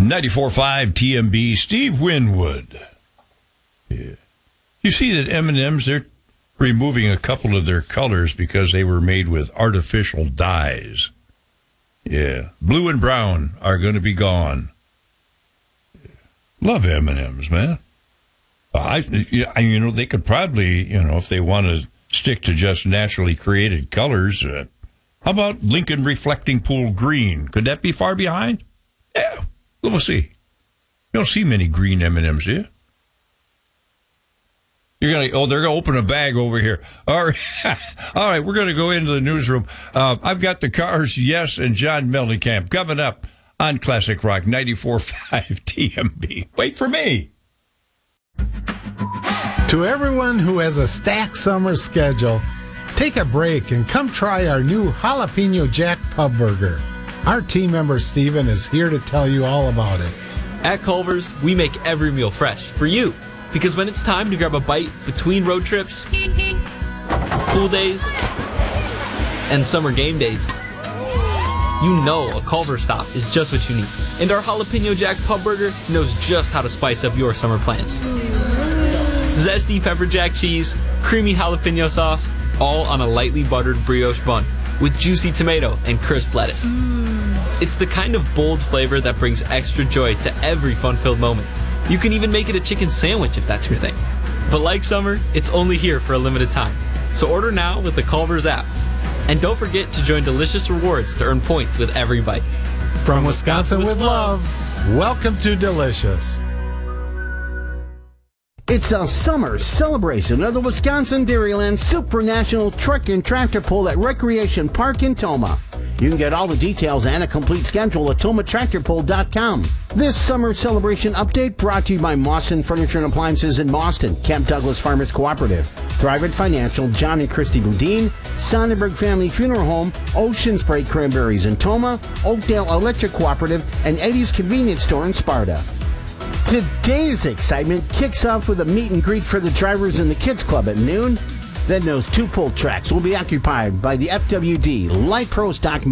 94.5 TMB, Steve Winwood. Yeah. You see that M&M's, they're removing a couple of their colors because they were made with artificial dyes. Yeah. Blue and brown are going to be gone. Love M&M's, man. They could probably, if they want to stick to just naturally created colors, how about Lincoln Reflecting Pool Green? Could that be far behind? Yeah, we'll see. You don't see many green M&Ms, do you? They're going to open a bag over here. All right, all right, we're going to go into the newsroom. I've got the Cars, Yes, and John Mellencamp coming up on Classic Rock 94.5 TMB. Wait for me. To everyone who has a stacked summer schedule, take a break and come try our new Jalapeno Jack Pub Burger. Our team member Steven is here to tell you all about it. At Culver's, we make every meal fresh for you. Because when it's time to grab a bite between road trips, pool days, and summer game days, you know a Culver's stop is just what you need. And our Jalapeno Jack Pub Burger knows just how to spice up your summer plans. Zesty pepper jack cheese, creamy jalapeno sauce, all on a lightly buttered brioche bun with juicy tomato and crisp lettuce. It's the kind of bold flavor that brings extra joy to every fun-filled moment. You can even make it a chicken sandwich if that's your thing. But like summer, it's only here for a limited time. So order now with the Culver's app. And don't forget to join Delicious Rewards to earn points with every bite. From Wisconsin with love, welcome to Delicious. It's a summer celebration of the Wisconsin Dairyland Super National Truck and Tractor Pull at Recreation Park in Toma. You can get all the details and a complete schedule at tomatractorpull.com. This summer celebration update brought to you by Mawson Furniture and Appliances in Boston, Camp Douglas Farmers Cooperative, Thrivent Financial, John and Christy Boudin, Sonnenberg Family Funeral Home, Ocean Spray Cranberries in Toma, Oakdale Electric Cooperative, and Eddie's Convenience Store in Sparta. Today's excitement kicks off with a meet and greet for the drivers in the Kids Club at noon. Then those two pull tracks will be occupied by the FWD Light Pro Stock